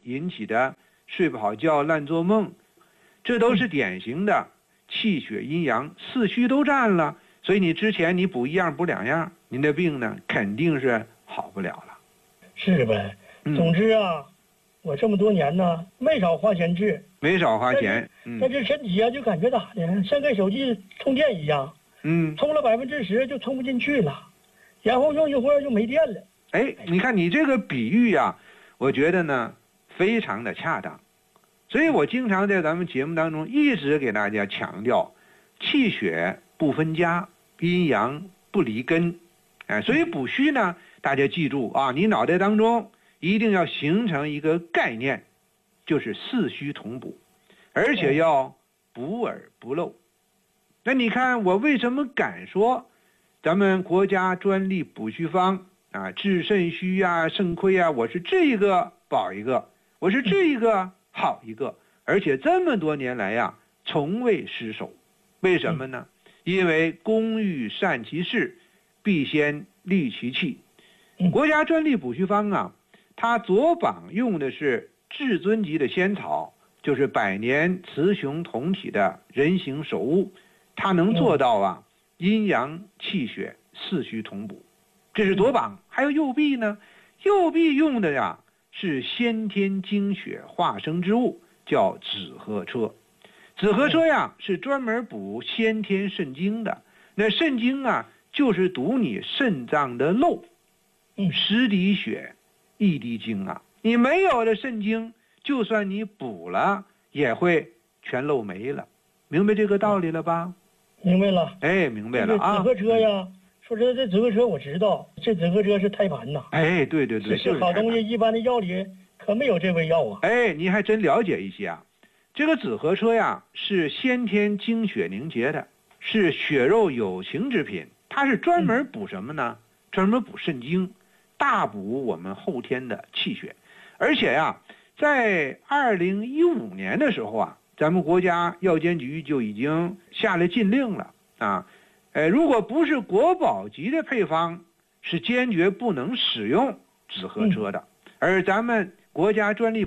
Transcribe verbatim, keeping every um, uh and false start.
引起的睡不好觉、乱做梦，这都是典型的气血阴阳四虚都占了。所以你之前你补一样补两样，您的病呢肯定是好不了了。 是呗，总之啊，嗯、我这么多年呢没少花钱治， 没少花钱。 嗯，但是身体啊就感觉咋的，像给手机充电一样， 嗯， 充了百分之十就充不进去了，然后用一会儿就没电了。 哎，你看你这个比喻呀、啊，我觉得呢非常的恰当，所以我经常在咱们节目当中一直给大家强调，气血不分家，阴阳不离根，哎，所以补虚呢，大家记住啊，你脑袋当中一定要形成一个概念，就是四虚同补，而且要补而不漏。那你看我为什么敢说咱们国家专利补虚方啊，治肾虚啊、肾亏啊，我是这一个保一个，我是这一个好一个，而且这么多年来呀，从未失手。为什么呢？因为工欲善其事，必先利其器。国家专利补虚方啊，它左膀用的是至尊级的仙草，就是百年雌雄同体的人形首物，它能做到啊阴阳气血四虚同补。这是左膀。还有右臂呢，右臂用的呀是先天精血化生之物，叫紫河车。紫河车呀是专门补先天肾精的，那肾精啊就是堵你肾脏的漏，十滴血一滴精啊，你没有了肾精，就算你补了也会全漏没了。明白这个道理了吧？ 明白了。 哎，明白了啊。 紫河车呀，说实在，这紫河车我知道，这紫河车是胎盘呐。 哎，对对对， 是好东西，一般的药里可没有这味药啊。 哎，你还真了解一些啊。这个紫河车呀是先天精血凝结的，是血肉有情之品，它是专门补什么呢？嗯、专门补肾精，大补我们后天的气血。而且呀，在二零一五年的时候啊，咱们国家药监局就已经下了禁令了啊，呃，如果不是国宝级的配方，是坚决不能使用紫河车的。嗯、而咱们国家专利